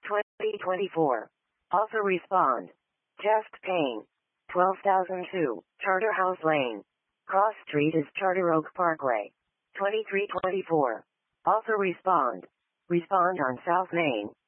2024. Also respond. Chest pain. 12,002, Charterhouse Lane. Cross Street is Charter Oak Parkway. 2324. Also respond. Respond on South Main.